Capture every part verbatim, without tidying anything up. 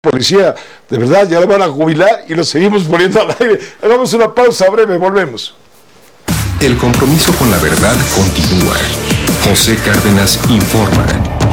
policía, de verdad, ya lo van a jubilar y lo seguimos poniendo al aire. Hagamos una pausa breve, volvemos. El compromiso con la verdad continúa. José Cárdenas informa.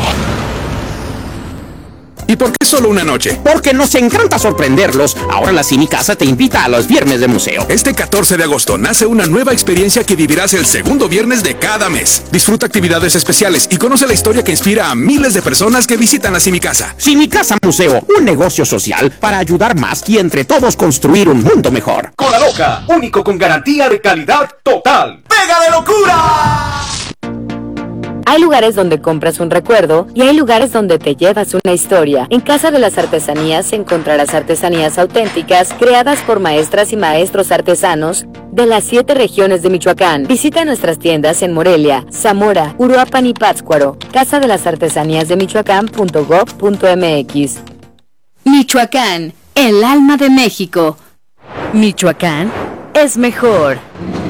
¿Y por qué solo una noche? Porque nos encanta sorprenderlos. Ahora la Cine Casa te invita a los viernes de museo. Este catorce de agosto nace una nueva experiencia que vivirás el segundo viernes de cada mes. Disfruta actividades especiales y conoce la historia que inspira a miles de personas que visitan la Cine Casa. Cine Casa Museo, un negocio social para ayudar más y entre todos construir un mundo mejor. Cola Loca, único con garantía de calidad total. ¡Pega de locura! Hay lugares donde compras un recuerdo y hay lugares donde te llevas una historia. En Casa de las Artesanías encontrarás artesanías auténticas creadas por maestras y maestros artesanos de las siete regiones de Michoacán. Visita nuestras tiendas en Morelia, Zamora, Uruapan y Pátzcuaro. Casa de las Artesanías de Michoacán punto gob punto mx. Michoacán, el alma de México. Michoacán es mejor.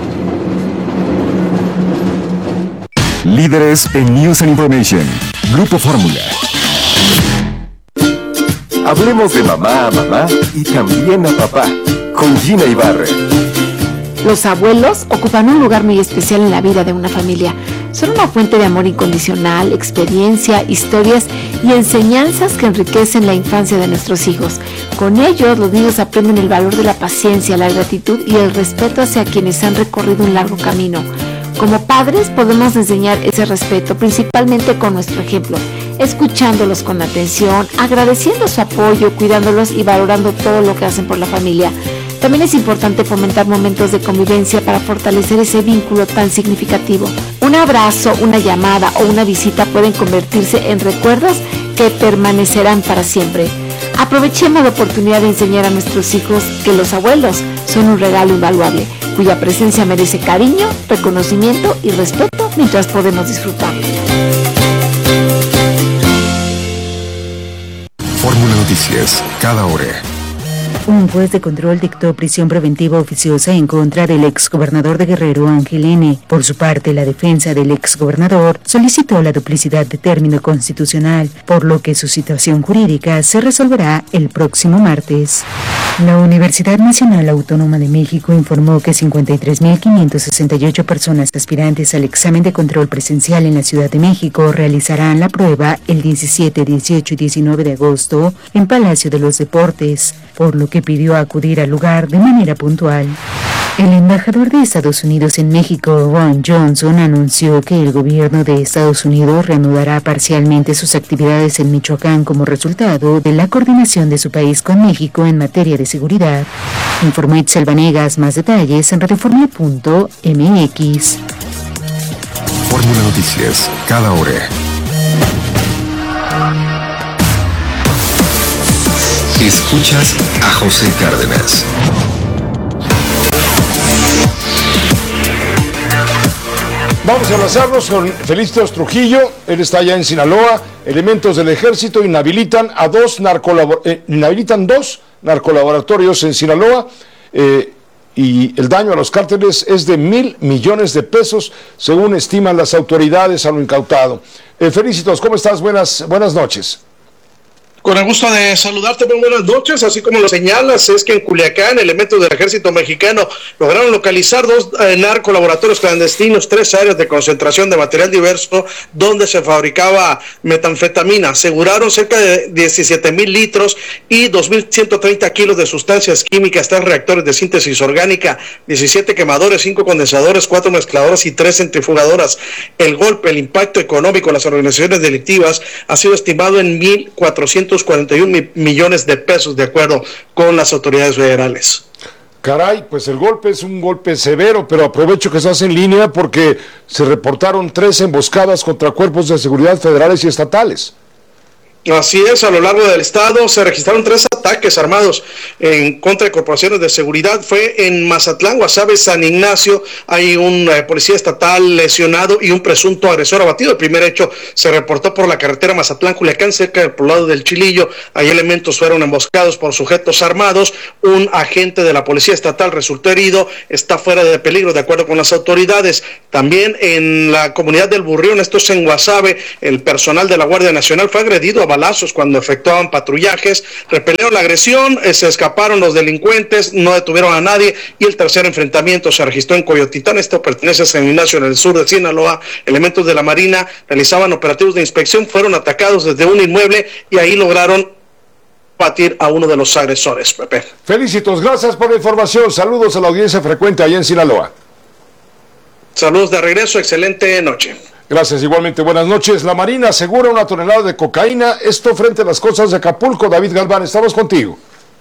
Líderes en News and Information. Grupo Fórmula. Hablemos de mamá a mamá y también a papá. Con Gina Ibarra. Los abuelos ocupan un lugar muy especial en la vida de una familia. Son una fuente de amor incondicional, experiencia, historias y enseñanzas que enriquecen la infancia de nuestros hijos. Con ellos, los niños aprenden el valor de la paciencia, la gratitud y el respeto hacia quienes han recorrido un largo camino. Como padres podemos enseñar ese respeto principalmente con nuestro ejemplo, escuchándolos con atención, agradeciendo su apoyo, cuidándolos y valorando todo lo que hacen por la familia. También es importante fomentar momentos de convivencia para fortalecer ese vínculo tan significativo. Un abrazo, una llamada o una visita pueden convertirse en recuerdos que permanecerán para siempre. Aprovechemos la oportunidad de enseñar a nuestros hijos que los abuelos son un regalo invaluable, cuya presencia merece cariño, reconocimiento y respeto mientras podemos disfrutarlo. Fórmula Noticias, cada hora. Un juez de control dictó prisión preventiva oficiosa en contra del exgobernador de Guerrero, Ángel N. Por su parte, la defensa del exgobernador solicitó la duplicidad de término constitucional, por lo que su situación jurídica se resolverá el próximo martes. La Universidad Nacional Autónoma de México informó que cincuenta y tres mil quinientas sesenta y ocho personas aspirantes al examen de control presencial en la Ciudad de México realizarán la prueba el diecisiete, dieciocho y diecinueve de agosto en Palacio de los Deportes, por lo que pidió acudir al lugar de manera puntual. El embajador de Estados Unidos en México, Ron Johnson, anunció que el gobierno de Estados Unidos reanudará parcialmente sus actividades en Michoacán como resultado de la coordinación de su país con México en materia de seguridad. Informó Itzel Vanegas. Más detalles en radioformula punto m x. Fórmula Noticias, cada hora. Escuchas a José Cárdenas. Vamos a enlazarnos con Felicitos Trujillo. Él está allá en Sinaloa. Elementos del ejército inhabilitan a dos narcolabor- eh, inhabilitan dos narcolaboratorios en Sinaloa eh, y el daño a los cárteles es de mil millones de pesos, según estiman las autoridades a lo incautado. Eh, Felicitos, ¿cómo estás? Buenas, buenas noches. Con el gusto de saludarte, muy buenas noches. Así como lo señalas, es que en Culiacán elementos del ejército mexicano lograron localizar dos eh, narcolaboratorios clandestinos, tres áreas de concentración de material diverso donde se fabricaba metanfetamina. Aseguraron cerca de diecisiete mil litros y dos mil ciento treinta kilos de sustancias químicas, tres reactores de síntesis orgánica, diecisiete quemadores, cinco condensadores, cuatro mezcladoras y tres centrifugadoras. El golpe, el impacto económico en las organizaciones delictivas ha sido estimado en mil cuatrocientos cuarenta y un millones de pesos, de acuerdo con las autoridades federales. Caray, pues el golpe es un golpe severo, pero aprovecho que estás en línea porque se reportaron tres emboscadas contra cuerpos de seguridad federales y estatales. Así es, a lo largo del estado se registraron tres ataques armados en contra de corporaciones de seguridad. Fue en Mazatlán, Guasave, San Ignacio. Hay un eh, policía estatal lesionado y un presunto agresor abatido. El primer hecho se reportó por la carretera Mazatlán-Culiacán, cerca del poblado del Chilillo. Ahí elementos fueron emboscados por sujetos armados. Un agente de la policía estatal resultó herido, está fuera de peligro de acuerdo con las autoridades. También en la comunidad del Burrión, esto es en Guasave, el personal de la Guardia Nacional fue agredido a balazos cuando efectuaban patrullajes, repelieron la agresión, eh, se escaparon los delincuentes, no detuvieron a nadie, y el tercer enfrentamiento se registró en Coyotitán. Esto pertenece a San Ignacio, en el sur de Sinaloa. Elementos de la Marina realizaban operativos de inspección, fueron atacados desde un inmueble y ahí lograron batir a uno de los agresores. Pepe. Felicitos, gracias por la información. Saludos a la audiencia frecuente allá en Sinaloa. Saludos de regreso, excelente noche. Gracias, igualmente, buenas noches. La Marina asegura una tonelada de cocaína, esto frente a las costas de Acapulco. David Galván, estamos contigo.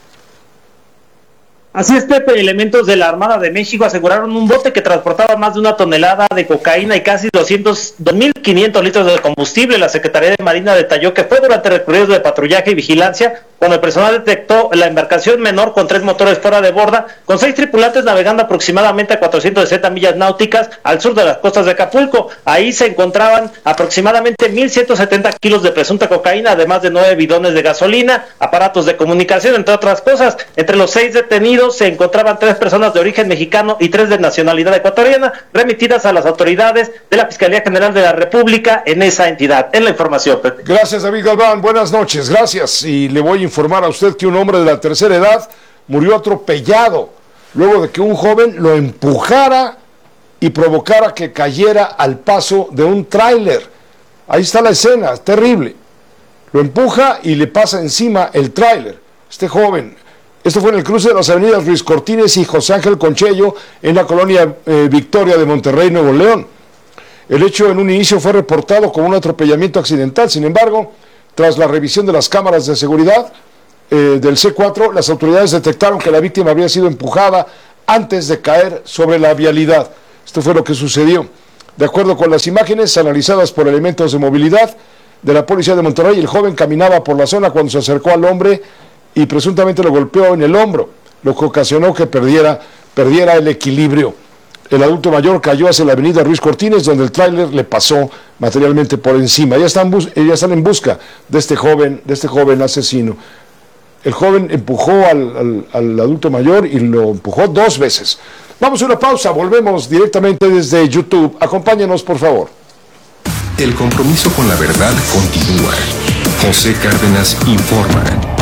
Así es, Pepe. Elementos de la Armada de México aseguraron un bote que transportaba más de una tonelada de cocaína y casi doscientos, dos mil quinientos litros de combustible. La Secretaría de Marina detalló que fue durante recorridos de patrullaje y vigilancia cuando el personal detectó la embarcación menor con tres motores fuera de borda, con seis tripulantes navegando aproximadamente a cuatrocientas sesenta millas náuticas al sur de las costas de Acapulco. Ahí se encontraban aproximadamente mil ciento setenta kilos de presunta cocaína, además de nueve bidones de gasolina, aparatos de comunicación, entre otras cosas. Entre los seis detenidos se encontraban tres personas de origen mexicano y tres de nacionalidad ecuatoriana, remitidas a las autoridades de la Fiscalía General de la República en esa entidad. En la información, Pepe. Gracias, David Galván. Buenas noches. Gracias. Y le voy a informar a usted que un hombre de la tercera edad murió atropellado luego de que un joven lo empujara y provocara que cayera al paso de un tráiler. Ahí está la escena, terrible. Lo empuja y le pasa encima el tráiler. Este joven, esto fue en el cruce de las avenidas Ruiz Cortines y José Ángel Conchello, en la colonia eh, Victoria de Monterrey, Nuevo León. El hecho en un inicio fue reportado como un atropellamiento accidental. Sin embargo, tras la revisión de las cámaras de seguridad eh, del C cuatro, las autoridades detectaron que la víctima había sido empujada antes de caer sobre la vialidad. Esto fue lo que sucedió. De acuerdo con las imágenes analizadas por elementos de movilidad de la Policía de Monterrey, el joven caminaba por la zona cuando se acercó al hombre y presuntamente lo golpeó en el hombro, lo que ocasionó que perdiera, perdiera el equilibrio. El adulto mayor cayó hacia la avenida Ruiz Cortines, donde el tráiler le pasó materialmente por encima. Ya están, bus ya están en busca de este joven, de este joven asesino. El joven empujó al, al, al adulto mayor y lo empujó dos veces. Vamos a una pausa, volvemos directamente desde YouTube. Acompáñanos, por favor. El compromiso con la verdad continúa. José Cárdenas informa.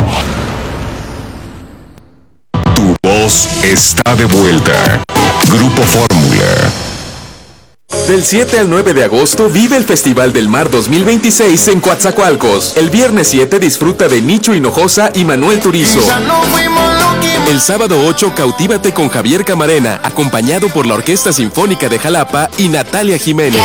Tu voz está de vuelta. Grupo Fórmula. Del siete al nueve de agosto vive el Festival del Mar dos mil veintiséis en Coatzacoalcos. El viernes siete disfruta de Nicho Hinojosa y Manuel Turizo. El sábado ocho cautívate con Javier Camarena, acompañado por la Orquesta Sinfónica de Jalapa y Natalia Jiménez.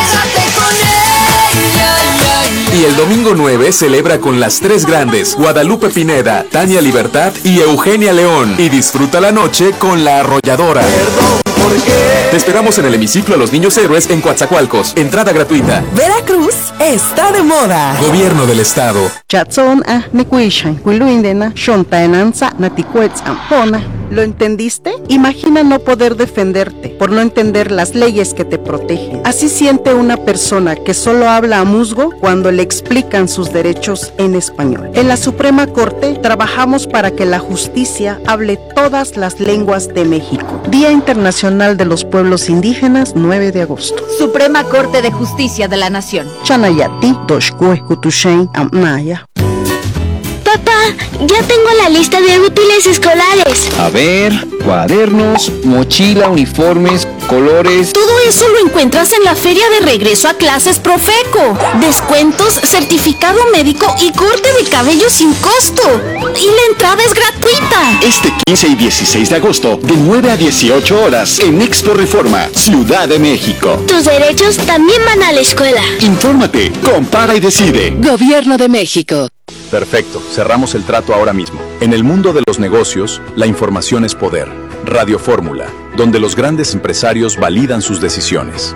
Y el domingo nueve celebra con las tres grandes, Guadalupe Pineda, Tania Libertad y Eugenia León. Y disfruta la noche con La Arrolladora. Te esperamos en el hemiciclo a los Niños Héroes en Coatzacoalcos. Entrada gratuita. Veracruz está de moda. Gobierno del Estado. ¿Lo entendiste? Imagina no poder defenderte por no entender las leyes que te protegen. Así siente una persona que solo habla a musgo cuando le explican sus derechos en español. En la Suprema Corte trabajamos para que la justicia hable todas las lenguas de México. Día Internacional de los Pueblos Indígenas, nueve de agosto. Suprema Corte de Justicia de la Nación. Chanayati, Doshkue, Kutushen, Amnaya. Papá, ya tengo la lista de útiles escolares. A ver, cuadernos, mochila, uniformes, colores. Todo eso lo encuentras en la feria de regreso a clases Profeco. Descuentos, certificado médico y corte de cabello sin costo. Y la entrada es gratuita. Este quince y dieciséis de agosto, de nueve a dieciocho horas, en Expo Reforma, Ciudad de México. Tus derechos también van a la escuela. Infórmate, compara y decide. Gobierno de México. Perfecto, cerramos el trato ahora mismo. En el mundo de los negocios, la información es poder. Radio Fórmula, donde los grandes empresarios validan sus decisiones.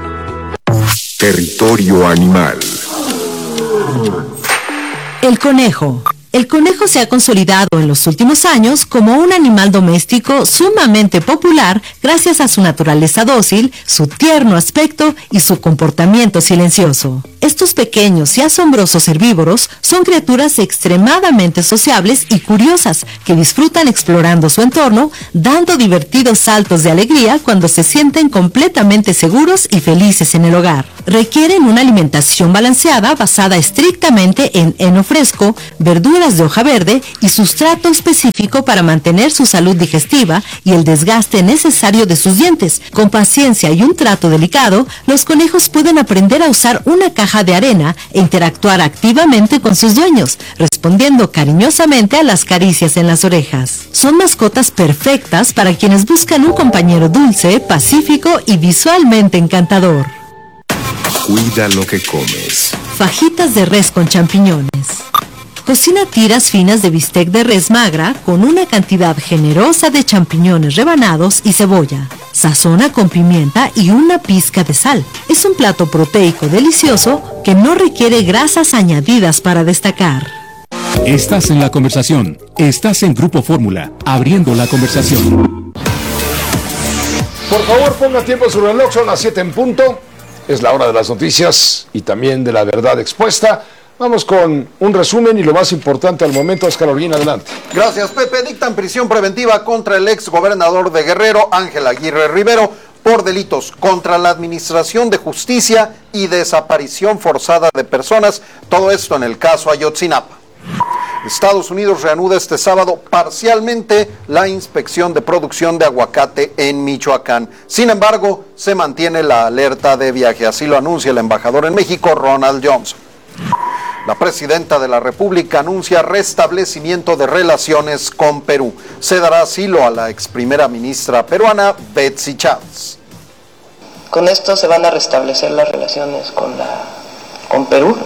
Territorio animal. El conejo, El conejo se ha consolidado en los últimos años como un animal doméstico sumamente popular gracias a su naturaleza dócil, su tierno aspecto y su comportamiento silencioso. Estos pequeños y asombrosos herbívoros son criaturas extremadamente sociables y curiosas que disfrutan explorando su entorno, dando divertidos saltos de alegría cuando se sienten completamente seguros y felices en el hogar. Requieren una alimentación balanceada basada estrictamente en heno fresco, verduras de hoja verde y sustrato específico para mantener su salud digestiva y el desgaste necesario de sus dientes. Con paciencia y un trato delicado, los conejos pueden aprender a usar una caja de arena e interactuar activamente con sus dueños, respondiendo cariñosamente a las caricias en las orejas. Son mascotas perfectas para quienes buscan un compañero dulce, pacífico y visualmente encantador. Cuida lo que comes. Fajitas de res con champiñones. Cocina tiras finas de bistec de res magra con una cantidad generosa de champiñones rebanados y cebolla. Sazona con pimienta y una pizca de sal. Es un plato proteico delicioso que no requiere grasas añadidas para destacar. Estás en la conversación. Estás en Grupo Fórmula, abriendo la conversación. Por favor, ponga tiempo en su reloj, son las siete en punto. Es la hora de las noticias y también de la verdad expuesta. Vamos con un resumen y lo más importante al momento. Oscar Holguín, adelante. Gracias, Pepe. Dictan prisión preventiva contra el ex gobernador de Guerrero, Ángel Aguirre Rivero, por delitos contra la administración de justicia y desaparición forzada de personas. Todo esto en el caso Ayotzinapa. Estados Unidos reanuda este sábado parcialmente la inspección de producción de aguacate en Michoacán. Sin embargo, se mantiene la alerta de viaje. Así lo anuncia el embajador en México, Ronald Johnson. La presidenta de la República anuncia restablecimiento de relaciones con Perú. Se dará asilo a la ex primera ministra peruana, Betsy Chávez. Con esto se van a restablecer las relaciones con, la, con Perú.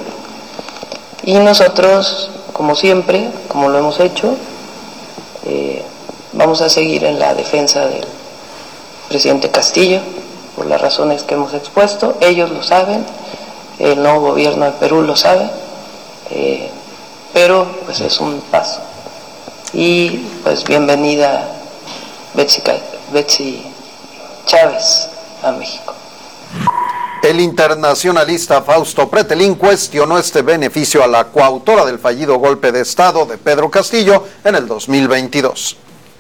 Y nosotros, como siempre, como lo hemos hecho, eh, vamos a seguir en la defensa del presidente Castillo, por las razones que hemos expuesto. Ellos lo saben, el nuevo gobierno de Perú lo sabe. Eh, pero pues es un paso y pues bienvenida Betsy, Betsy Chávez a México. El internacionalista Fausto Pretelín cuestionó este beneficio a la coautora del fallido golpe de Estado de Pedro Castillo en el dos mil veintidós.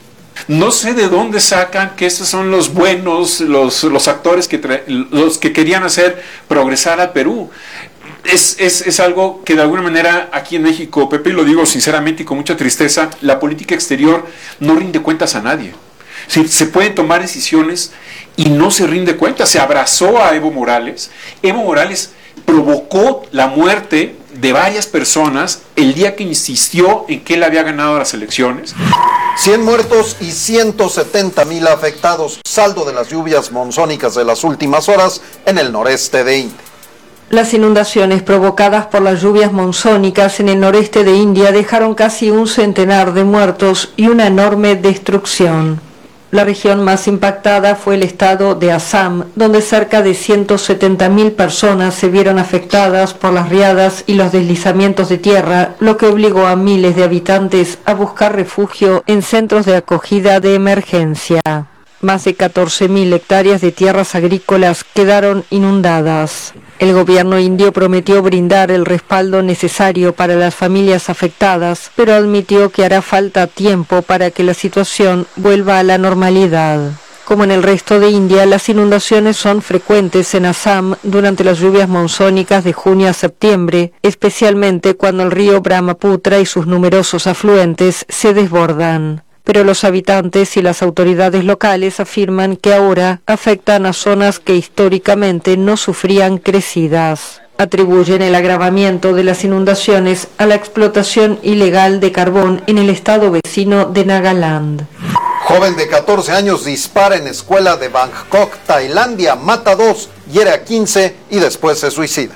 No sé de dónde sacan que estos son los buenos, los, los actores que tra- los que querían hacer progresar a Perú. Es, es, es algo que de alguna manera aquí en México, Pepe, y lo digo sinceramente y con mucha tristeza, la política exterior no rinde cuentas a nadie. Sí, se pueden tomar decisiones y no se rinde cuentas. Se abrazó a Evo Morales. Evo Morales provocó la muerte de varias personas el día que insistió en que él había ganado las elecciones. cien muertos y ciento setenta mil afectados, saldo de las lluvias monzónicas de las últimas horas en el noreste de India. Las inundaciones provocadas por las lluvias monzónicas en el noreste de India dejaron casi un centenar de muertos y una enorme destrucción. La región más impactada fue el estado de Assam, donde cerca de ciento setenta mil personas se vieron afectadas por las riadas y los deslizamientos de tierra, lo que obligó a miles de habitantes a buscar refugio en centros de acogida de emergencia. Más de catorce mil hectáreas de tierras agrícolas quedaron inundadas. El gobierno indio prometió brindar el respaldo necesario para las familias afectadas, pero admitió que hará falta tiempo para que la situación vuelva a la normalidad. Como en el resto de India, las inundaciones son frecuentes en Assam durante las lluvias monzónicas de junio a septiembre, especialmente cuando el río Brahmaputra y sus numerosos afluentes se desbordan. Pero los habitantes y las autoridades locales afirman que ahora afectan a zonas que históricamente no sufrían crecidas. Atribuyen el agravamiento de las inundaciones a la explotación ilegal de carbón en el estado vecino de Nagaland. Joven de catorce años dispara en escuela de Bangkok, Tailandia, mata a dos, hiere a quince y después se suicida.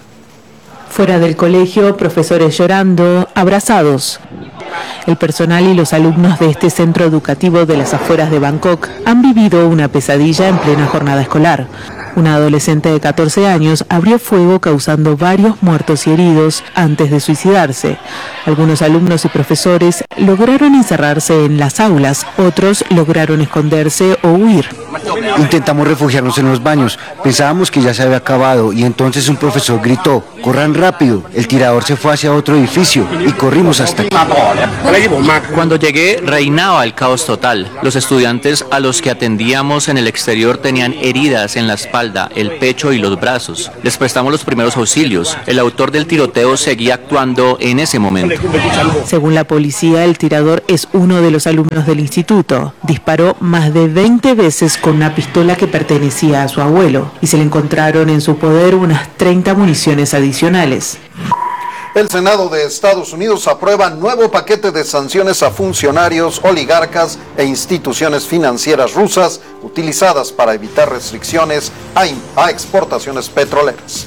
Fuera del colegio, profesores llorando, abrazados. El personal y los alumnos de este centro educativo de las afueras de Bangkok han vivido una pesadilla en plena jornada escolar. Una adolescente de catorce años abrió fuego causando varios muertos y heridos antes de suicidarse. Algunos alumnos y profesores lograron encerrarse en las aulas, otros lograron esconderse o huir. Intentamos refugiarnos en los baños, pensábamos que ya se había acabado y entonces un profesor gritó, corran rápido, el tirador se fue hacia otro edificio y corrimos hasta aquí. Cuando llegué reinaba el caos total. Los estudiantes a los que atendíamos en el exterior tenían heridas en la espalda, el pecho y los brazos. Les prestamos los primeros auxilios. El autor del tiroteo seguía actuando en ese momento. Según la policía, el tirador es uno de los alumnos del instituto. Disparó más de veinte veces con una pistola que pertenecía a su abuelo y se le encontraron en su poder unas treinta municiones adicionales. El Senado de Estados Unidos aprueba nuevo paquete de sanciones a funcionarios, oligarcas e instituciones financieras rusas utilizadas para evitar restricciones a, a exportaciones petroleras.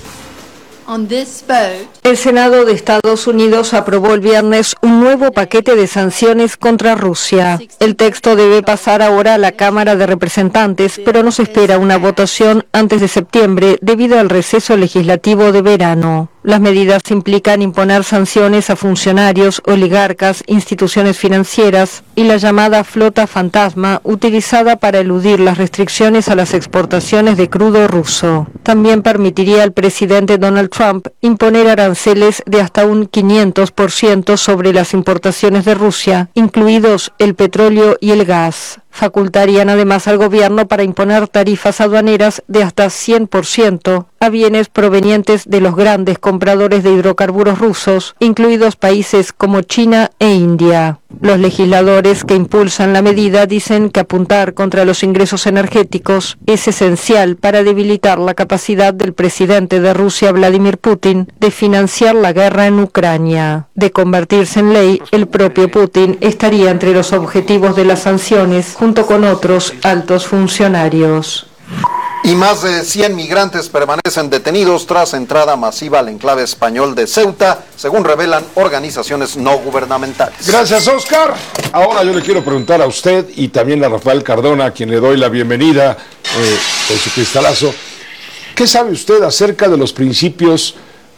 El Senado de Estados Unidos aprobó el viernes un nuevo paquete de sanciones contra Rusia. El texto debe pasar ahora a la Cámara de Representantes, pero no se espera una votación antes de septiembre debido al receso legislativo de verano. Las medidas implican imponer sanciones a funcionarios, oligarcas, instituciones financieras y la llamada flota fantasma utilizada para eludir las restricciones a las exportaciones de crudo ruso. También permitiría al presidente Donald Trump imponer aranceles de hasta un quinientos por ciento sobre las importaciones de Rusia, incluidos el petróleo y el gas. Facultarían además al gobierno para imponer tarifas aduaneras de hasta cien por ciento a bienes provenientes de los grandes compradores de hidrocarburos rusos, incluidos países como China e India. Los legisladores que impulsan la medida dicen que apuntar contra los ingresos energéticos es esencial para debilitar la capacidad del presidente de Rusia, Vladimir Putin, de financiar la guerra en Ucrania. De convertirse en ley, el propio Putin estaría entre los objetivos de las sanciones, junto con otros altos funcionarios. Y más de cien migrantes permanecen detenidos tras entrada masiva al enclave español de Ceuta, según revelan organizaciones no gubernamentales. Gracias, Oscar. Ahora yo le quiero preguntar a usted y también a Rafael Cardona, a quien le doy la bienvenida eh, con su cristalazo. ¿Qué sabe usted acerca de los principios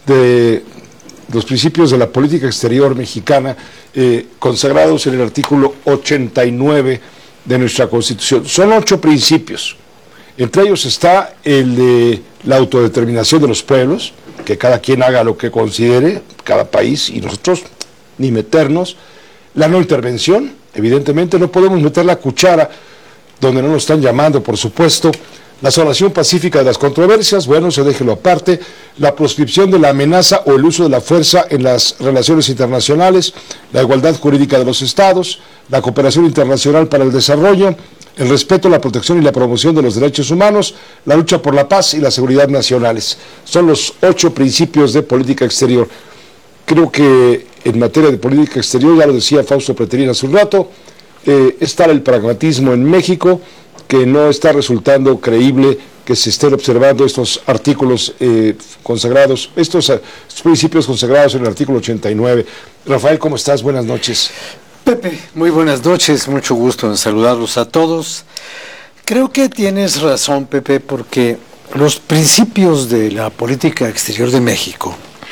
de, los principios de la política exterior mexicana eh, consagrados en el artículo ochenta y nueve de nuestra Constitución? Son ocho principios. Entre ellos está el de la autodeterminación de los pueblos, que cada quien haga lo que considere, cada país, y nosotros ni meternos. La no intervención, evidentemente no podemos meter la cuchara donde no nos están llamando, por supuesto. La solución pacífica de las controversias, bueno, se déjelo aparte. La proscripción de la amenaza o el uso de la fuerza en las relaciones internacionales, la igualdad jurídica de los estados, la cooperación internacional para el desarrollo, el respeto, la protección y la promoción de los derechos humanos, la lucha por la paz y la seguridad nacionales. Son los ocho principios de política exterior. Creo que en materia de política exterior, ya lo decía Fausto Preterín hace un rato, eh, está el pragmatismo en México, que no está resultando creíble que se estén observando estos artículos eh, consagrados, estos, estos principios consagrados en el artículo ochenta y nueve. Rafael, ¿cómo estás? Buenas noches. Pepe, muy buenas noches, mucho gusto en saludarlos a todos. Creo que tienes razón, Pepe, porque los principios de la política exterior de México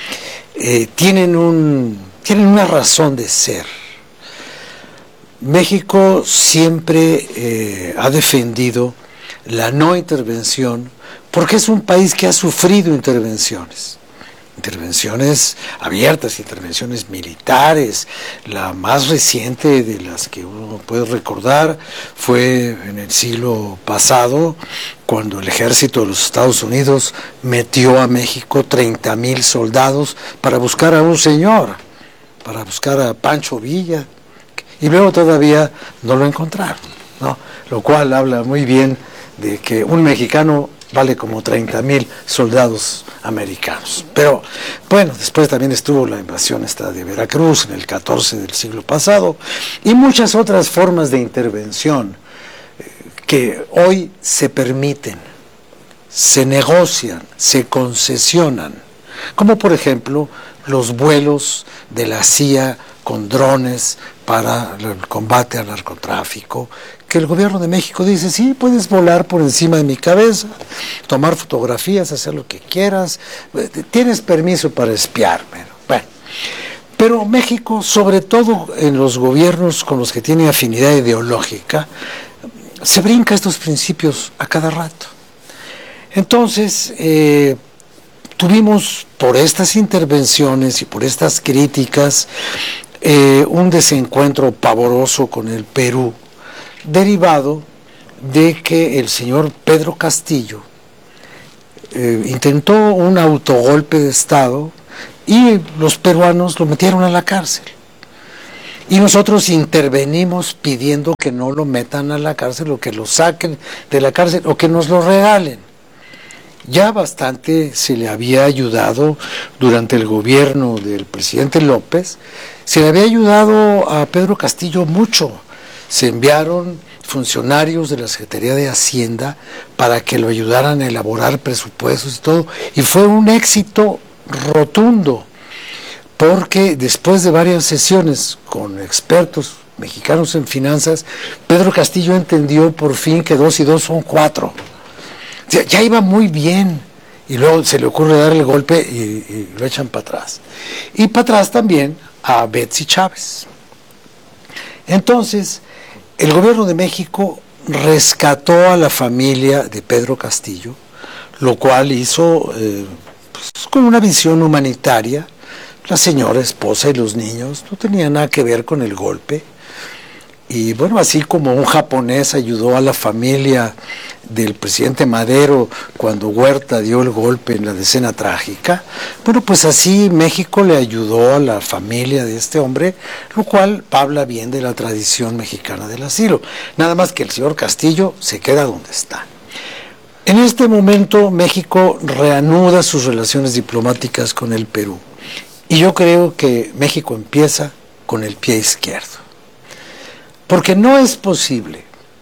eh, tienen, un, tienen una razón de ser. México siempre eh, ha defendido la no intervención porque es un país que ha sufrido intervenciones. Intervenciones abiertas, intervenciones militares. La más reciente de las que uno puede recordar fue en el siglo pasado, cuando el ejército de los Estados Unidos metió a México treinta mil soldados para buscar a un señor, para buscar a Pancho Villa, y luego todavía no lo encontraron, ¿no? Lo cual habla muy bien de que un mexicano vale como treinta mil soldados americanos. Pero bueno, después también estuvo la invasión esta de Veracruz en el catorce del siglo pasado y muchas otras formas de intervención eh, que hoy se permiten, se negocian, se concesionan, como por ejemplo los vuelos de la C I A con drones para el combate al narcotráfico, que el gobierno de México dice, sí, puedes volar por encima de mi cabeza, tomar fotografías, hacer lo que quieras, tienes permiso para espiarme. Bueno, pero México, sobre todo en los gobiernos con los que tiene afinidad ideológica, se brinca estos principios a cada rato. Entonces, eh, tuvimos por estas intervenciones y por estas críticas eh, un desencuentro pavoroso con el Perú, derivado de que el señor Pedro Castillo eh, intentó un autogolpe de Estado y los peruanos lo metieron a la cárcel. Y nosotros intervenimos pidiendo que no lo metan a la cárcel o que lo saquen de la cárcel o que nos lo regalen. Ya bastante se le había ayudado durante el gobierno del presidente López, se le había ayudado a Pedro Castillo mucho. Se enviaron funcionarios de la Secretaría de Hacienda para que lo ayudaran a elaborar presupuestos y todo, y fue un éxito rotundo, porque después de varias sesiones con expertos mexicanos en finanzas, Pedro Castillo entendió por fin que dos y dos son cuatro. O sea, ya iba muy bien, y luego se le ocurre dar el golpe y, y lo echan para atrás. Y para atrás también a Betsy Chávez. Entonces, el gobierno de México rescató a la familia de Pedro Castillo, lo cual hizo eh, pues, con una visión humanitaria. La señora esposa y los niños no tenían nada que ver con el golpe. Y bueno, así como un japonés ayudó a la familia del presidente Madero cuando Huerta dio el golpe en la decena trágica, bueno, pues así México le ayudó a la familia de este hombre, lo cual habla bien de la tradición mexicana del asilo. Nada más que el señor Castillo se queda donde está. En este momento México reanuda sus relaciones diplomáticas con el Perú. Y yo creo que México empieza con el pie izquierdo. Porque no es posible,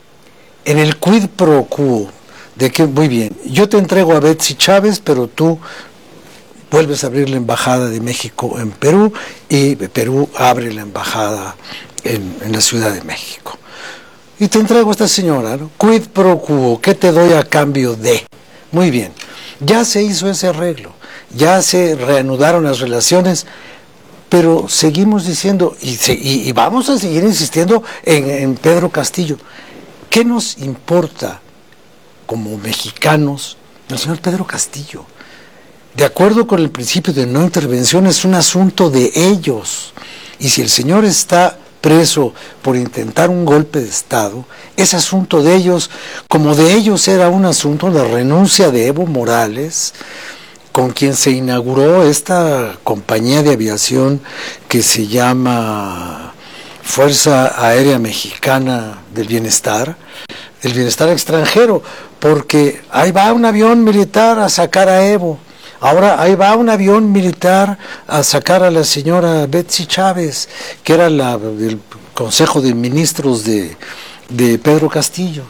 en el quid pro quo, de que, muy bien, yo te entrego a Betsy Chávez, pero tú vuelves a abrir la embajada de México en Perú, y Perú abre la embajada en, en la Ciudad de México. Y te entrego a esta señora, ¿no? Quid pro quo, ¿qué te doy a cambio de? Muy bien, ya se hizo ese arreglo, ya se reanudaron las relaciones, pero seguimos diciendo, y, se, y, y vamos a seguir insistiendo en, en Pedro Castillo. ¿Qué nos importa como mexicanos el señor Pedro Castillo? De acuerdo con el principio de no intervención, es un asunto de ellos. Y si el señor está preso por intentar un golpe de Estado, es asunto de ellos, como de ellos era un asunto la renuncia de Evo Morales, con quien se inauguró esta compañía de aviación que se llama Fuerza Aérea Mexicana del Bienestar, el bienestar extranjero, porque ahí va un avión militar a sacar a Evo, ahora ahí va un avión militar a sacar a la señora Betsy Chávez, que era la del Consejo de Ministros de, de Pedro Castillo.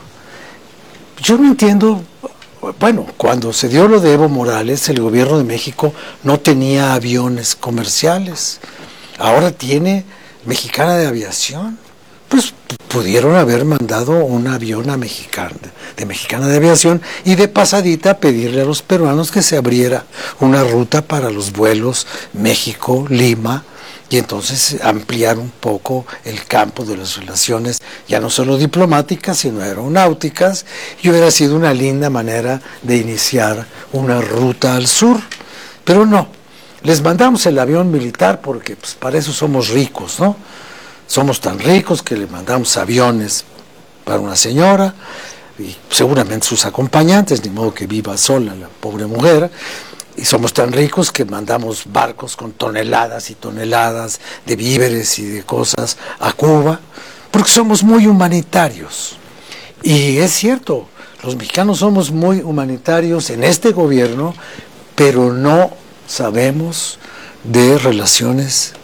Yo no entiendo. Bueno, cuando se dio lo de Evo Morales, el gobierno de México no tenía aviones comerciales. Ahora tiene Mexicana de Aviación. Pues pudieron haber mandado un avión a Mexicana, de Mexicana de Aviación, y de pasadita pedirle a los peruanos que se abriera una ruta para los vuelos México-Lima, y entonces ampliar un poco el campo de las relaciones, ya no solo diplomáticas, sino aeronáuticas, y hubiera sido una linda manera de iniciar una ruta al sur. Pero no, les mandamos el avión militar porque pues, para eso somos ricos, ¿no? Somos tan ricos que le mandamos aviones para una señora, y seguramente sus acompañantes, ni modo que viva sola la pobre mujer. Y somos tan ricos que mandamos barcos con toneladas y toneladas de víveres y de cosas a Cuba, porque somos muy humanitarios. Y es cierto, los mexicanos somos muy humanitarios en este gobierno, pero no sabemos de relaciones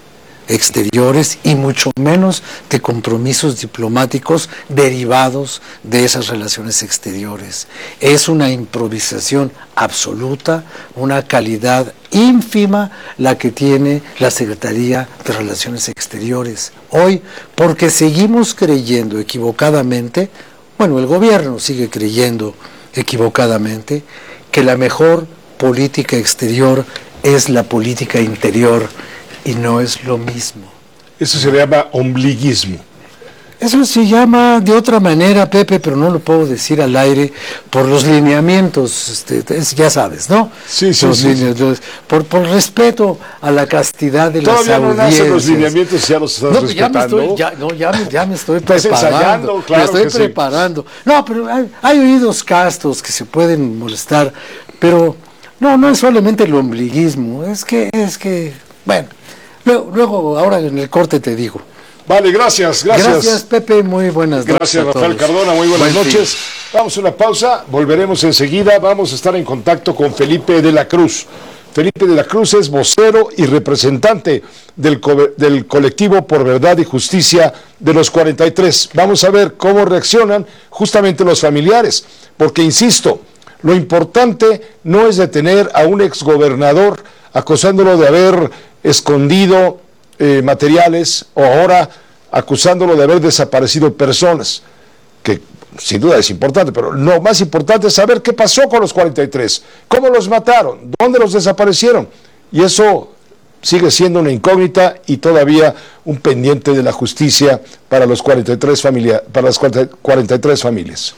exteriores y mucho menos de compromisos diplomáticos derivados de esas relaciones exteriores. Es una improvisación absoluta, una calidad ínfima la que tiene la Secretaría de Relaciones Exteriores hoy, porque seguimos creyendo equivocadamente, bueno, el gobierno sigue creyendo equivocadamente, que la mejor política exterior es la política interior, y no es lo mismo. Eso se llama ombliguismo. Eso se llama de otra manera, Pepe, pero no lo puedo decir al aire por los lineamientos, este, es, ya sabes, ¿no? Sí, sí, los sí, líneas, sí. Los, por, por respeto a la castidad de Todavía las no audiencias. nacen los lineamientos, ya los estás no, respetando. Ya me estoy, ya, no, ya me, ya me estoy Estás preparando. ensayando, claro me estoy que sí. preparando. No, pero hay, hay oídos castos que se pueden molestar, pero no, no es solamente el ombliguismo, es que, es que, bueno, luego, luego ahora en el corte te digo. Vale, gracias, gracias. Gracias, Pepe, muy buenas noches. Gracias, a Rafael todos. Cardona, muy buenas Buen noches. Vamos a una pausa, volveremos enseguida. Vamos a estar en contacto con Felipe de la Cruz. Felipe de la Cruz es vocero y representante del, co del colectivo Por Verdad y Justicia de los cuarenta y tres. Vamos a ver cómo reaccionan justamente los familiares, porque insisto, lo importante no es detener a un exgobernador acusándolo de haber escondido eh, materiales o ahora acusándolo de haber desaparecido personas, que sin duda es importante, pero lo más importante es saber qué pasó con los cuarenta y tres, cómo los mataron, dónde los desaparecieron, y eso sigue siendo una incógnita y todavía un pendiente de la justicia para los cuarenta y tres familia, para las cuarenta y tres familias.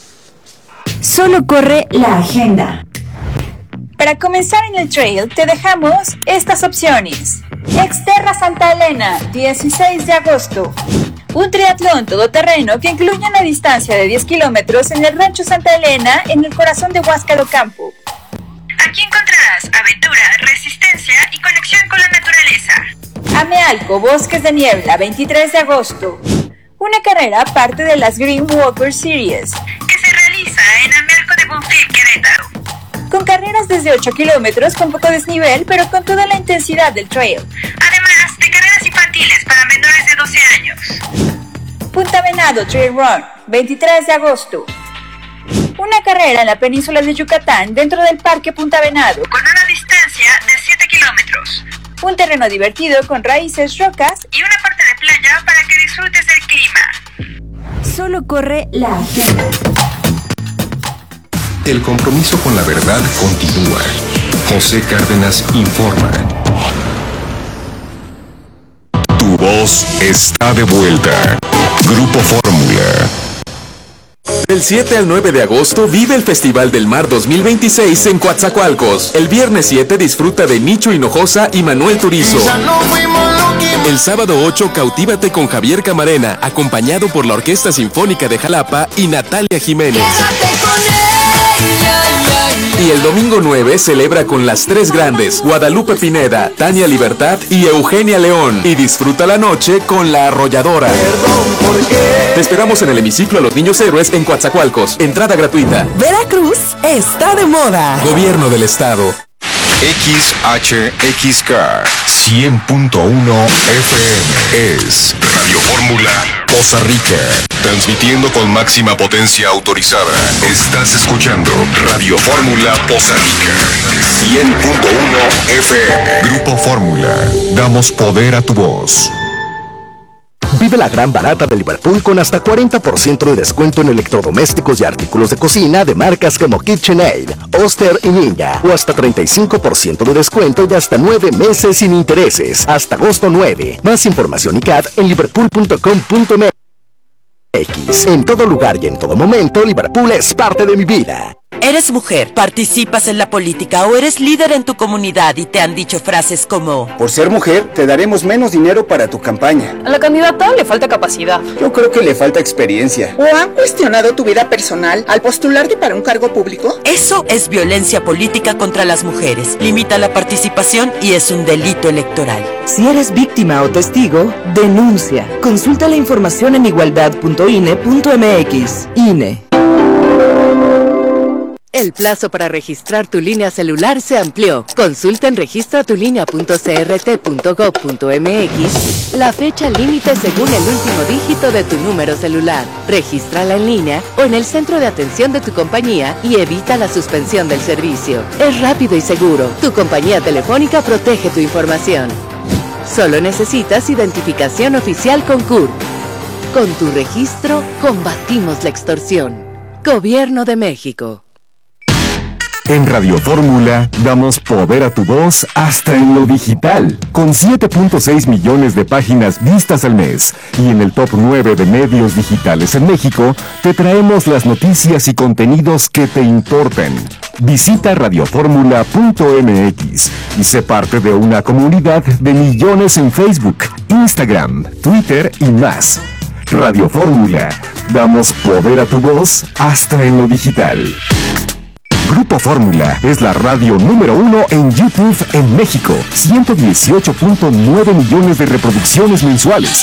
Solo corre la agenda. Para comenzar en el trail te dejamos estas opciones. Exterra Santa Elena, dieciséis de agosto. Un triatlón todoterreno que incluye una distancia de diez kilómetros en el Rancho Santa Elena, en el corazón de Huáscar Ocampo. Aquí encontrarás aventura, resistencia y conexión con la naturaleza. Amealco, Bosques de Niebla, veintitrés de agosto. Una carrera parte de las Green Walker Series, que se realiza en Amealco de Bonfil, Querétaro. Con carreras desde ocho kilómetros con poco desnivel, pero con toda la intensidad del trail. Además de carreras infantiles para menores de doce años. Punta Venado Trail Run, veintitrés de agosto. Una carrera en la península de Yucatán dentro del Parque Punta Venado, con una distancia de siete kilómetros. Un terreno divertido con raíces, rocas y una parte de playa para que disfrutes del clima. Solo corre la agenda. El compromiso con la verdad continúa. José Cárdenas informa. Tu voz está de vuelta. Grupo Fórmula. Del siete al nueve de agosto vive el Festival del Mar dos mil veintiséis en Coatzacoalcos. El viernes siete disfruta de Nicho Hinojosa y Manuel Turizo. El sábado ocho cautívate con Javier Camarena, acompañado por la Orquesta Sinfónica de Jalapa y Natalia Jiménez. Y el domingo nueve celebra con las tres grandes, Guadalupe Pineda, Tania Libertad y Eugenia León. Y disfruta la noche con La Arrolladora. Te esperamos en el hemiciclo a los Niños Héroes en Coatzacoalcos. Entrada gratuita. Veracruz está de moda. Gobierno del Estado. X H X K cien punto uno F M es Radio Fórmula Poza Rica, transmitiendo con máxima potencia autorizada. Estás escuchando Radio Fórmula Poza Rica cien punto uno F M. Grupo Fórmula, damos poder a tu voz. Vive la gran barata de Liverpool con hasta cuarenta por ciento de descuento en electrodomésticos y artículos de cocina de marcas como KitchenAid, Oster y Ninja, o hasta treinta y cinco por ciento de descuento y hasta nueve meses sin intereses, hasta agosto nueve. Más información y C A D en liverpool punto com punto m x. En todo lugar y en todo momento, Liverpool es parte de mi vida. ¿Eres mujer, participas en la política o eres líder en tu comunidad y te han dicho frases como: por ser mujer, te daremos menos dinero para tu campaña? A la candidata le falta capacidad. Yo creo que le falta experiencia. ¿O han cuestionado tu vida personal al postularte para un cargo público? Eso es violencia política contra las mujeres. Limita la participación y es un delito electoral. Si eres víctima o testigo, denuncia. Consulta la información en igualdad punto i n e punto m x. I N E. El plazo para registrar tu línea celular se amplió. Consulta en registra tu línea punto c r t punto gov punto m x la fecha límite según el último dígito de tu número celular. Regístrala en línea o en el centro de atención de tu compañía y evita la suspensión del servicio. Es rápido y seguro. Tu compañía telefónica protege tu información. Solo necesitas identificación oficial con C U R. Con tu registro, combatimos la extorsión. Gobierno de México. En Radio Fórmula damos poder a tu voz hasta en lo digital, con siete punto seis millones de páginas vistas al mes. Y en el top nueve de medios digitales en México, te traemos las noticias y contenidos que te importan. Visita radioformula punto m x y sé parte de una comunidad de millones en Facebook, Instagram, Twitter y más. Radio Fórmula, damos poder a tu voz hasta en lo digital. Grupo Fórmula es la radio número uno en YouTube en México. ciento dieciocho punto nueve millones de reproducciones mensuales.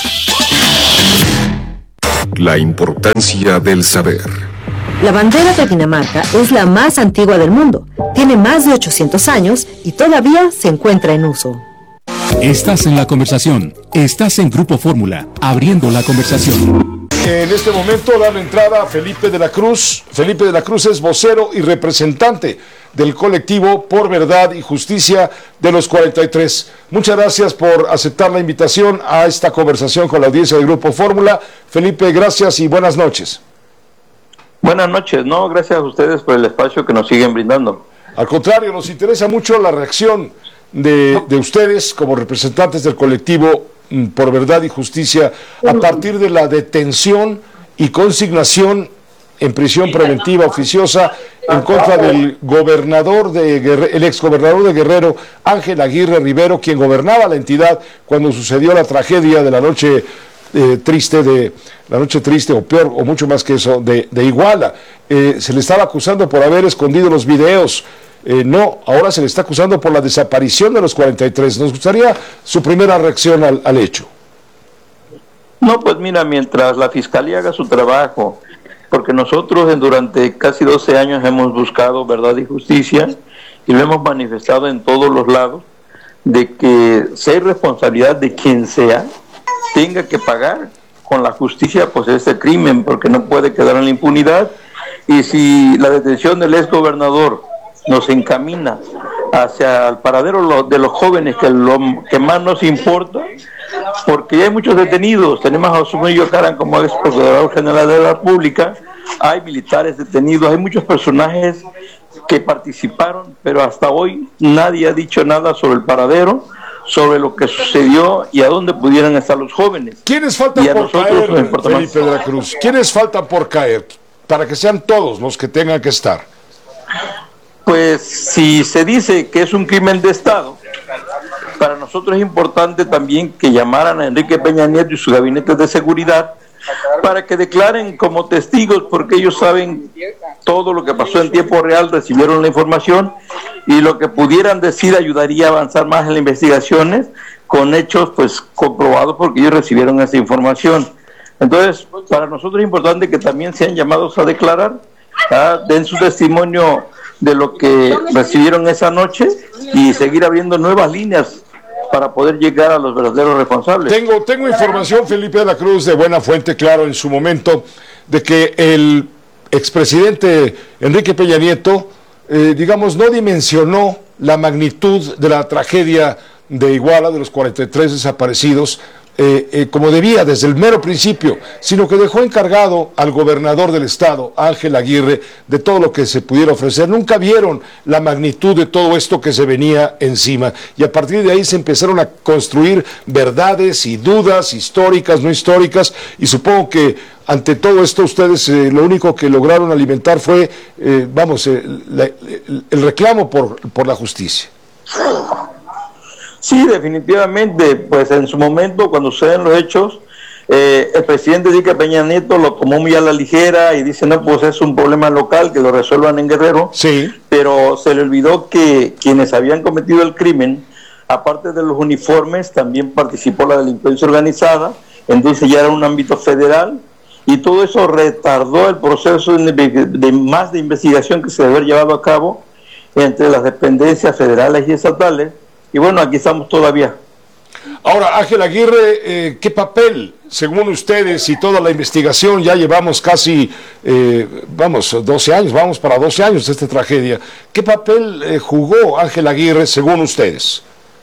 La importancia del saber. La bandera de Dinamarca es la más antigua del mundo. Tiene más de ochocientos años y todavía se encuentra en uso. Estás en la conversación. Estás en Grupo Fórmula, abriendo la conversación. En este momento da la entrada a Felipe de la Cruz. Felipe de la Cruz es vocero y representante del colectivo Por Verdad y Justicia de los cuarenta y tres. Muchas gracias por aceptar la invitación a esta conversación con la audiencia del Grupo Fórmula. Felipe, gracias y buenas noches. Buenas noches, no, gracias a ustedes por el espacio que nos siguen brindando. Al contrario, nos interesa mucho la reacción de, de ustedes como representantes del colectivo Por Verdad y Justicia a partir de la detención y consignación en prisión preventiva oficiosa en contra del gobernador de Guerrero, el exgobernador de Guerrero, Ángel Aguirre Rivero, quien gobernaba la entidad cuando sucedió la tragedia de la noche eh, triste de la noche triste o peor o mucho más que eso de, de Iguala. Eh, se le estaba acusando por haber escondido los videos. Eh, no, ahora se le está acusando por la desaparición de los cuarenta y tres. Nos gustaría su primera reacción al, al hecho. No, pues mira, mientras la Fiscalía haga su trabajo, porque nosotros durante casi doce años hemos buscado verdad y justicia y lo hemos manifestado en todos los lados, de que si hay responsabilidad de quien sea, tenga que pagar con la justicia pues este crimen, porque no puede quedar en la impunidad. Y si la detención del ex gobernador nos encamina hacia el paradero de los jóvenes, que lo que más nos importa, porque hay muchos detenidos. Tenemos a José Murillo Caram como ex procurador general de la República, hay militares detenidos, hay muchos personajes que participaron, pero hasta hoy nadie ha dicho nada sobre el paradero, sobre lo que sucedió y a dónde pudieran estar los jóvenes. ¿Quiénes faltan por caer, Felipe de la Cruz? ¿Quiénes faltan por caer? Para que sean todos los que tengan que estar. Pues si se dice que es un crimen de Estado, para nosotros es importante también que llamaran a Enrique Peña Nieto y su gabinete de seguridad para que declaren como testigos, porque ellos saben todo lo que pasó en tiempo real, recibieron la información y lo que pudieran decir ayudaría a avanzar más en las investigaciones con hechos pues comprobados, porque ellos recibieron esa información. Entonces, para nosotros es importante que también sean llamados a declarar, ¿ah? Den su testimonio de lo que recibieron esa noche y seguir abriendo nuevas líneas para poder llegar a los verdaderos responsables. Tengo, tengo información, Felipe de la Cruz, de buena fuente, claro, en su momento, de que el expresidente Enrique Peña Nieto, eh, digamos, no dimensionó la magnitud de la tragedia de Iguala, de los cuarenta y tres desaparecidos, Eh, eh, como debía desde el mero principio, sino que dejó encargado al gobernador del estado, Ángel Aguirre, de todo lo que se pudiera ofrecer. Nunca vieron la magnitud de todo esto que se venía encima, y a partir de ahí se empezaron a construir verdades y dudas históricas, no históricas, y supongo que ante todo esto ustedes eh, lo único que lograron alimentar fue, eh, vamos, eh, la, el reclamo por, por la justicia. Sí, definitivamente, pues en su momento, cuando suceden los hechos, eh, el presidente Enrique Peña Nieto lo tomó muy a la ligera y dice, no, pues es un problema local, que lo resuelvan en Guerrero. Sí. Pero se le olvidó que quienes habían cometido el crimen, aparte de los uniformes, también participó la delincuencia organizada, entonces ya era un ámbito federal, y todo eso retardó el proceso de, de más de investigación que se debe haber llevado a cabo entre las dependencias federales y estatales, y bueno, aquí estamos todavía. Ahora, Ángel Aguirre, eh, ¿qué papel, según ustedes y toda la investigación, ya llevamos casi, eh, vamos, doce años, vamos para doce años de esta tragedia, ¿qué papel eh, jugó Ángel Aguirre, según ustedes?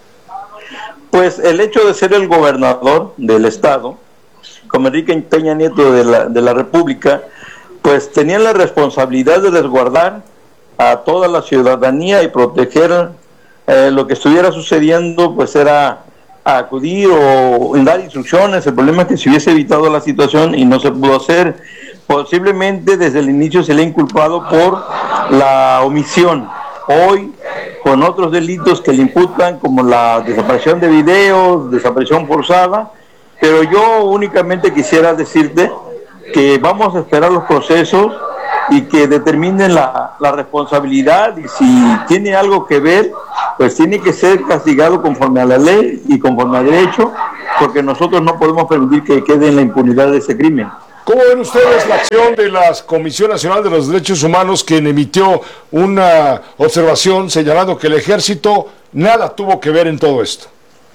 Pues el hecho de ser el gobernador del estado, como Enrique Peña Nieto de la, de la República, pues tenía la responsabilidad de resguardar a toda la ciudadanía y proteger eh, lo que estuviera sucediendo, pues era acudir o dar instrucciones. El problema es que se hubiese evitado la situación y no se pudo hacer. Posiblemente desde el inicio se le ha inculpado por la omisión. Hoy, con otros delitos que le imputan, como la desaparición de videos, desaparición forzada, pero yo únicamente quisiera decirte que vamos a esperar los procesos y que determinen la, la responsabilidad, y si tiene algo que ver, pues tiene que ser castigado conforme a la ley y conforme al derecho, porque nosotros no podemos permitir que quede en la impunidad de ese crimen. ¿Cómo ven ustedes la acción de la Comisión Nacional de los Derechos Humanos, quien emitió una observación señalando que el ejército nada tuvo que ver en todo esto?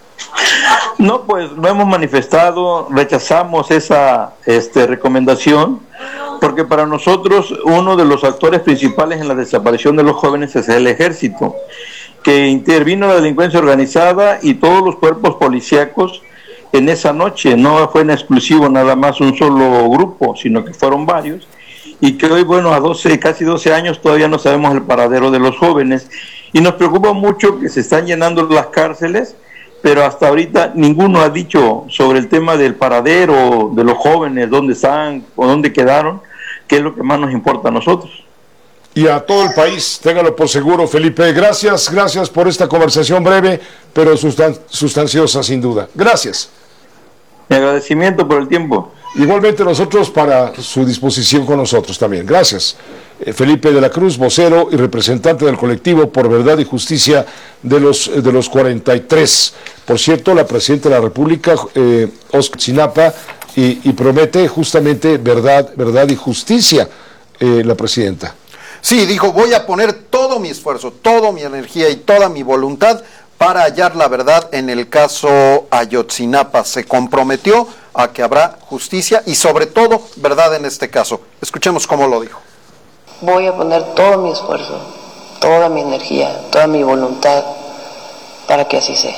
No, pues lo hemos manifestado, rechazamos esa este, recomendación, porque para nosotros uno de los actores principales en la desaparición de los jóvenes es el ejército, que intervino la delincuencia organizada y todos los cuerpos policíacos en esa noche. No fue en exclusivo nada más un solo grupo, sino que fueron varios, y que hoy, bueno, a doce, casi doce años todavía no sabemos el paradero de los jóvenes, y nos preocupa mucho que se están llenando las cárceles, pero hasta ahorita ninguno ha dicho sobre el tema del paradero de los jóvenes, dónde están o dónde quedaron, que es lo que más nos importa a nosotros. Y a todo el país, téngalo por seguro, Felipe. Gracias, gracias por esta conversación breve, pero sustan- sustanciosa sin duda. Gracias. Mi agradecimiento por el tiempo. Igualmente nosotros para su disposición con nosotros también. Gracias. Eh, Felipe de la Cruz, vocero y representante del colectivo Por Verdad y Justicia de los, de los cuarenta y tres. Por cierto, la Presidenta de la República, eh, Óscar Chinapa, y, y promete justamente verdad, verdad y justicia, eh, la Presidenta. Sí, dijo, voy a poner todo mi esfuerzo, toda mi energía y toda mi voluntad para hallar la verdad en el caso Ayotzinapa. Se comprometió a que habrá justicia y sobre todo verdad en este caso. Escuchemos cómo lo dijo. Voy a poner todo mi esfuerzo, toda mi energía, toda mi voluntad para que así sea.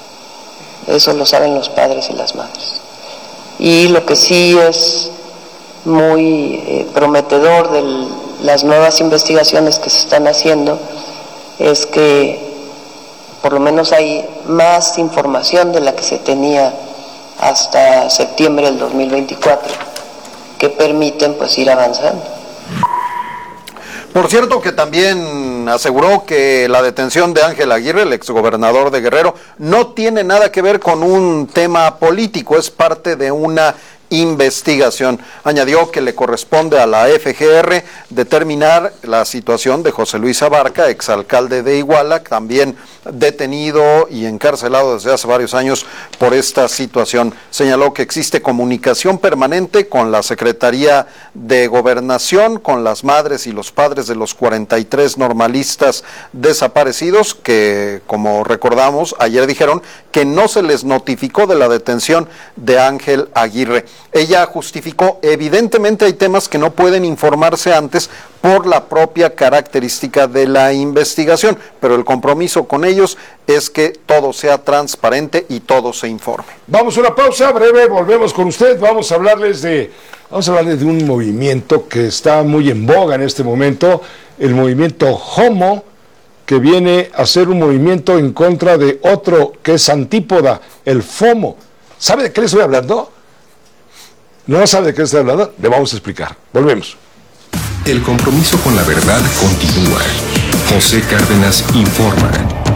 Eso lo saben los padres y las madres. Y lo que sí es muy eh, prometedor de las nuevas investigaciones que se están haciendo es que por lo menos hay más información de la que se tenía hasta septiembre del dos mil veinticuatro que permiten pues ir avanzando. Por cierto, que también aseguró que la detención de Ángel Aguirre, el exgobernador de Guerrero, no tiene nada que ver con un tema político, es parte de una investigación. Añadió que le corresponde a la F G R determinar la situación de José Luis Abarca, exalcalde de Iguala, también detenido y encarcelado desde hace varios años por esta situación. Señaló que existe comunicación permanente con la Secretaría de Gobernación, con las madres y los padres de los cuarenta y tres normalistas desaparecidos, que, como recordamos, ayer dijeron que no se les notificó de la detención de Ángel Aguirre. Ella justificó, evidentemente hay temas que no pueden informarse antes por la propia característica de la investigación, pero el compromiso con ellos es que todo sea transparente y todo se informe. Vamos a una pausa breve, volvemos con usted, vamos a hablarles de, vamos a hablarles de un movimiento que está muy en boga en este momento, el movimiento Homo, que viene a ser un movimiento en contra de otro que es antípoda, el FOMO. ¿Sabe de qué le estoy hablando? ¿No sabe de qué le estoy hablando? Le vamos a explicar. Volvemos. El compromiso con la verdad continúa. José Cárdenas informa.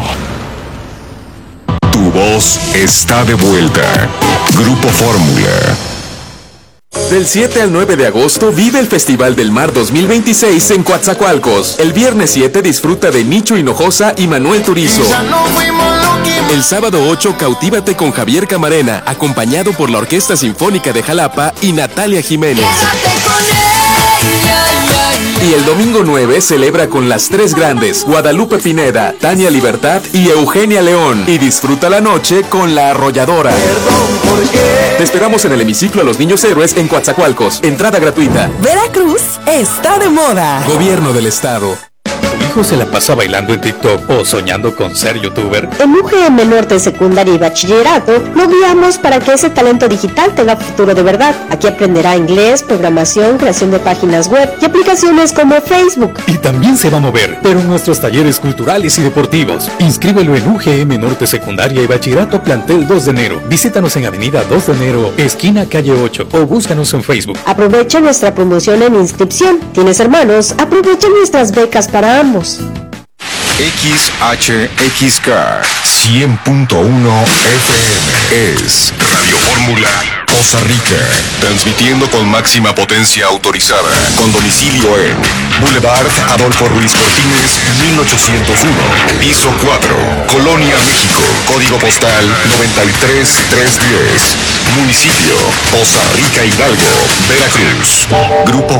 Tu voz está de vuelta. Grupo Fórmula. Del siete al nueve de agosto vive el Festival del Mar dos mil veintiséis en Coatzacoalcos. El viernes siete disfruta de Nicho Hinojosa y Manuel Turizo. El sábado ocho, cautívate con Javier Camarena, acompañado por la Orquesta Sinfónica de Jalapa y Natalia Jiménez. Y el domingo nueve celebra con las tres grandes, Guadalupe Pineda, Tania Libertad y Eugenia León. Y disfruta la noche con La Arrolladora. Te esperamos en el hemiciclo a los Niños Héroes en Coatzacoalcos. Entrada gratuita. Veracruz está de moda. Gobierno del Estado. ¿Tu hijo se la pasa bailando en TikTok o soñando con ser youtuber? En U G M Norte Secundaria y Bachillerato lo guiamos para que ese talento digital tenga futuro de verdad. Aquí aprenderá inglés, programación, creación de páginas web y aplicaciones como Facebook. Y también se va a mover, pero en nuestros talleres culturales y deportivos. Inscríbelo en U G M Norte Secundaria y Bachillerato Plantel dos de enero. Visítanos en Avenida dos de enero, esquina calle ocho, o búscanos en Facebook. Aprovecha nuestra promoción en inscripción. ¿Tienes hermanos? Aprovecha nuestras becas para ambos. X H X K cien punto uno F M es Radio Fórmula Poza Rica, transmitiendo con máxima potencia autorizada, con domicilio en Boulevard Adolfo Ruiz Cortines, mil ochocientos uno, piso cuatro, Colonia, México, código postal noventa y tres mil trescientos diez, municipio Poza Rica, Hidalgo, Veracruz. Grupo